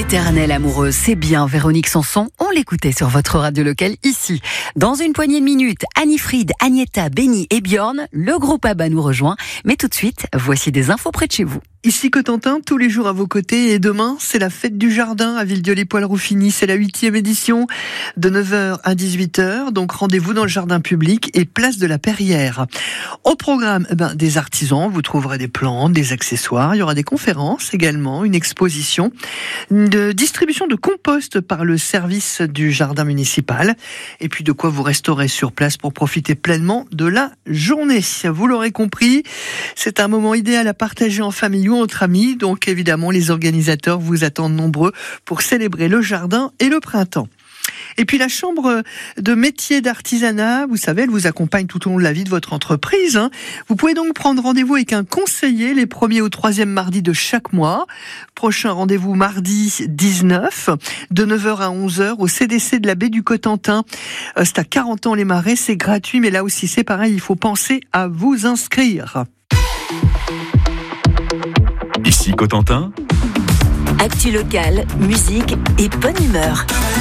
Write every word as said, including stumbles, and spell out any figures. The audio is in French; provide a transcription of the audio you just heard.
Éternelle amoureuse, c'est bien Véronique Sanson. On l'écoutait sur votre radio locale ici. Dans une poignée de minutes, Annie Fried, Agnetha, Benny et Bjorn, le groupe ABBA nous rejoint. Mais tout de suite, voici des infos près de chez vous. Ici Cotentin, tous les jours à vos côtés, et demain, c'est la fête du jardin à Villedieu-les-Poils-Rouffigny. C'est la huitième édition de neuf heures à dix-huit heures. Donc rendez-vous dans le jardin public et place de la Perrière. Au programme, eh ben, des artisans, vous trouverez des plantes, des accessoires. Il y aura des conférences également, une exposition, de distribution de compost par le service du jardin municipal. Et puis de quoi vous resterez sur place pour profiter pleinement de la journée. Vous l'aurez compris, c'est un moment idéal à partager en famille ou entre amis, donc évidemment les organisateurs vous attendent nombreux pour célébrer le jardin et le printemps. Et puis la chambre de métier d'artisanat, vous savez, elle vous accompagne tout au long de la vie de votre entreprise. Hein. Vous pouvez donc prendre rendez-vous avec un conseiller les premiers ou troisième mardis de chaque mois. Prochain rendez-vous mardi dix-neuf, de neuf heures à onze heures au C D C de la baie du Cotentin. Euh, c'est à quarante ans les Marais, c'est gratuit, mais là aussi c'est pareil, il faut penser à vous inscrire. Ici Cotentin. Actu locale, musique et bonne humeur.